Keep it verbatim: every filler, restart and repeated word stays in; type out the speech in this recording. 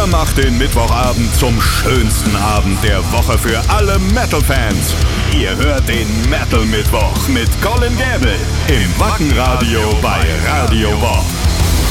macht den Mittwochabend zum schönsten Abend der Woche für alle Metal-Fans. Ihr hört den Metal-Mittwoch mit Colin Gäbel im Wackenradio bei Radio Bob.